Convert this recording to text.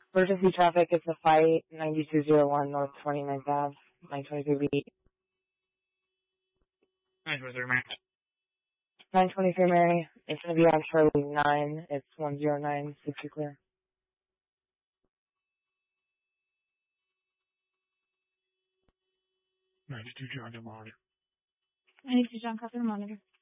Emergency traffic, it's a fight, 9201 North 29th Ave, 923B. 923 Mary. 923 Mary, it's going to be on Charlie 9, it's 109, 60 clear. 92 John, monitor. 92 John, copy the monitor.